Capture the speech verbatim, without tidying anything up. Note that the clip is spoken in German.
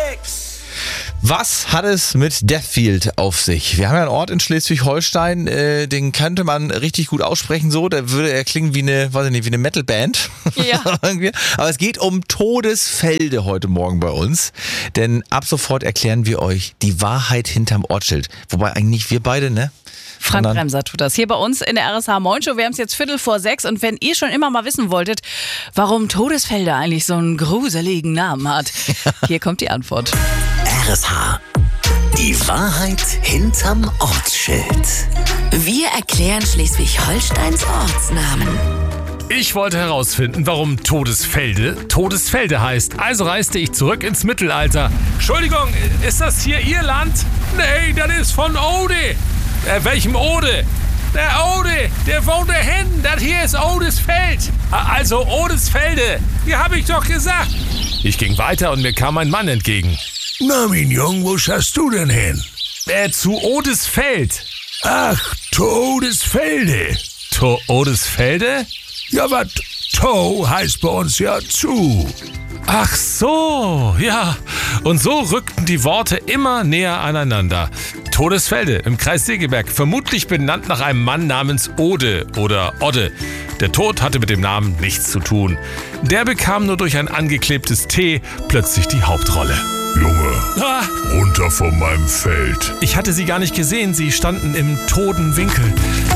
Was hat es mit Deathfield auf sich? Wir haben ja einen Ort in Schleswig-Holstein, äh, den könnte man richtig gut aussprechen so, da würde er klingen wie eine, weiß ich nicht, wie eine Metalband. Ja. Aber es geht um Todesfelde heute Morgen bei uns, denn ab sofort erklären wir euch die Wahrheit hinterm Ortsschild. Wobei eigentlich wir beide, ne? Frank Bremser tut das hier bei uns in der R S H Morning Show. Wir haben es jetzt Viertel vor sechs und wenn ihr schon immer mal wissen wolltet, warum Todesfelde eigentlich so einen gruseligen Namen hat, hier kommt die Antwort. R S H. Die Wahrheit hinterm Ortsschild. Wir erklären Schleswig-Holsteins Ortsnamen. Ich wollte herausfinden, warum Todesfelde Todesfelde heißt. Also reiste ich zurück ins Mittelalter. Entschuldigung, ist das hier Ihr Land? Nee, das ist von Ode. Äh, welchem Ode? Der Ode, der wohnt da hinten. Das hier ist Odesfeld. Also Odesfelde. Ja, hab ich doch gesagt. Ich ging weiter und mir kam ein Mann entgegen. Na, mein Jung, wo schaust du denn hin? Äh, zu Odesfeld. Ach, Todesfelde. To Odesfelde? Ja, was To heißt bei uns ja zu. Ach so, ja. Und so rückten die Worte immer näher aneinander. Todesfelde im Kreis Segeberg, vermutlich benannt nach einem Mann namens Ode oder Odde. Der Tod hatte mit dem Namen nichts zu tun. Der bekam nur durch ein angeklebtes T plötzlich die Hauptrolle. Junge, Ah, runter von meinem Feld. ich hatte sie gar nicht gesehen, sie standen im toten Winkel.